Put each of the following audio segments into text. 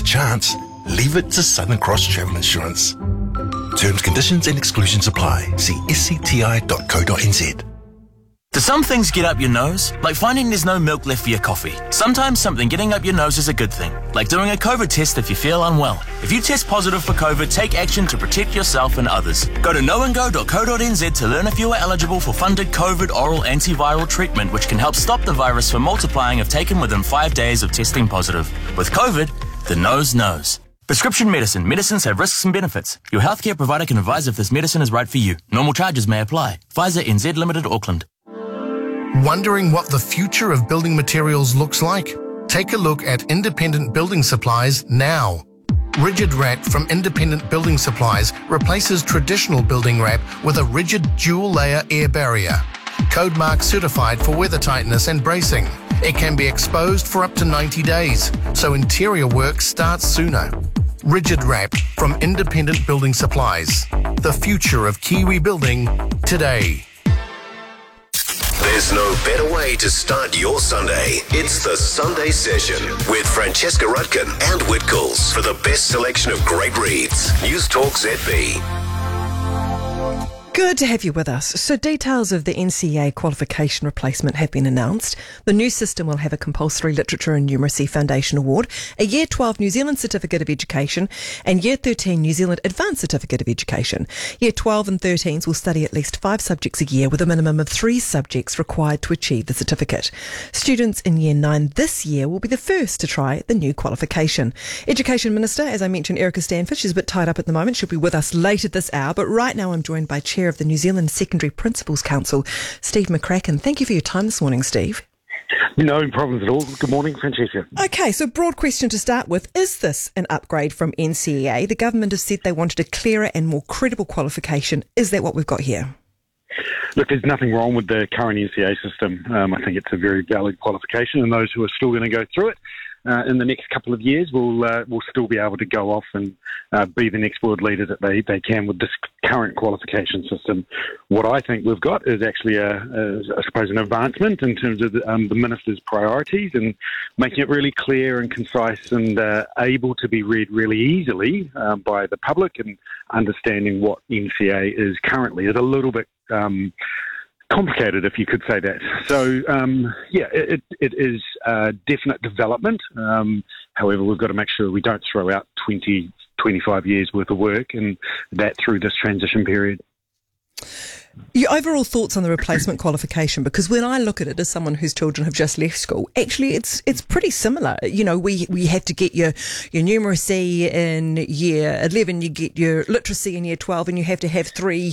chance, leave it to Southern Cross Travel Insurance. Terms, conditions and exclusions apply. See scti.co.nz. Do some things get up your nose? Like finding there's no milk left for your coffee. Sometimes something getting up your nose is a good thing. Like doing a COVID test if you feel unwell. If you test positive for COVID, take action to protect yourself and others. Go to knowandgo.co.nz to learn if you are eligible for funded COVID oral antiviral treatment, which can help stop the virus from multiplying if taken within 5 days of testing positive. With COVID, the nose knows. Prescription medicine. Medicines have risks and benefits. Your healthcare provider can advise if this medicine is right for you. Normal charges may apply. Pfizer NZ Limited, Auckland. Wondering what the future of building materials looks like? Take a look at Independent Building Supplies now. Rigid Wrap from Independent Building Supplies replaces traditional building wrap with a rigid dual-layer air barrier. Code Mark certified for weather tightness and bracing. It can be exposed for up to 90 days, so interior work starts sooner. Rigid Wrap from Independent Building Supplies. The future of Kiwi building today. There's no better way to start your Sunday. It's the Sunday Session with Francesca Rudkin and Whitcoulls for the best selection of great reads. News Talk ZB. Good to have you with us. So details of the NCEA qualification replacement have been announced. The new system will have a compulsory literature and numeracy foundation award, a Year 12 New Zealand Certificate of Education and Year 13 New Zealand Advanced Certificate of Education. Year 12 and 13s will study at least 5 subjects a year with a minimum of 3 subjects required to achieve the certificate. Students in Year 9 this year will be the first to try the new qualification. Education Minister, as I mentioned, Erica Stanford, she's a bit tied up at the moment. She'll be with us later this hour, but right now I'm joined by Chair of the New Zealand Secondary Principals Council, Steve McCracken. Thank you for your time this morning, Steve. No problems at all. Good morning, Francesca. Okay, so broad question to start with. Is this an upgrade from NCEA? The government has said they wanted a clearer and more credible qualification. Is that what we've got here? Look, there's nothing wrong with the current NCEA system. I think it's a very valid qualification, and those who are still going to go through it in the next couple of years will still be able to go off and be the next world leader that they can with this current qualification system. What I think we've got is actually, I suppose, an advancement in terms of the Minister's priorities and making it really clear and concise and able to be read really easily by the public, and understanding what NCEA is currently is a little bit complicated, if you could say that. So, it is a definite development. However, we've got to make sure we don't throw out 20, 25 years worth of work, and that through this transition period. Your overall thoughts on the replacement qualification? Because when I look at it as someone whose children have just left school, actually it's pretty similar. You know, we have to get your numeracy in year 11, you get your literacy in year 12, and you have to have 3,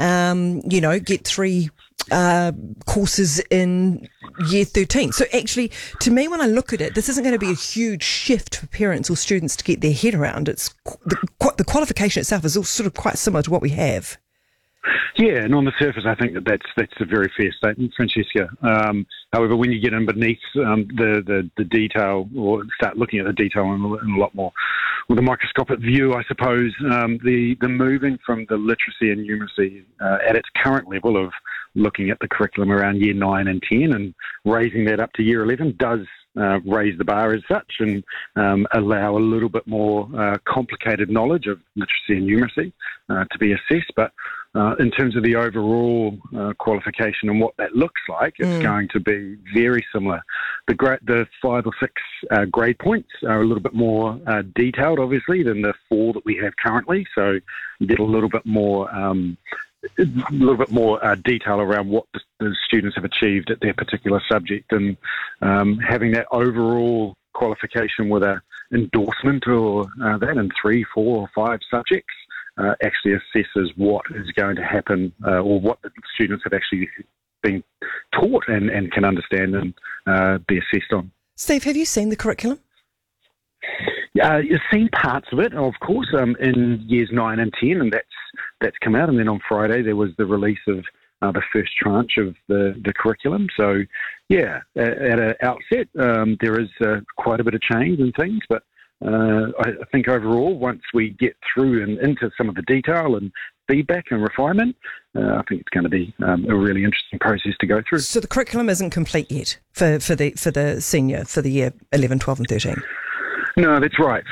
get 3 courses in year 13. So actually, to me, when I look at it, this isn't going to be a huge shift for parents or students to get their head around. It's the qualification itself is all sort of quite similar to what we have. Yeah, and on the surface, I think that's a very fair statement, Francesca. However, when you get in beneath the detail, or start looking at the detail in a lot more with a microscopic view, I suppose, the moving from the literacy and numeracy at its current level of looking at the curriculum around year 9 and 10 and raising that up to year 11 does raise the bar as such, and allow a little bit more complicated knowledge of literacy and numeracy to be assessed. But in terms of the overall qualification and what that looks like, it's going to be very similar. The 5 or 6 grade points are a little bit more detailed, obviously, than the 4 that we have currently. So you get a little bit more detail around what the students have achieved at their particular subject, and having that overall qualification with a endorsement or that in 3, 4 or 5 subjects actually assesses what is going to happen, or what the students have actually been taught and can understand and be assessed on. Steve, have you seen the curriculum? You've seen parts of it, of course, in years 9 and 10, and that's come out. And then on Friday there was the release of the first tranche of the curriculum. So, yeah, at an outset there is quite a bit of change and things, but I think overall, once we get through and into some of the detail and feedback and refinement, I think it's going to be a really interesting process to go through. So the curriculum isn't complete yet for the senior, for the year 11, 12 and 13? No, that's right.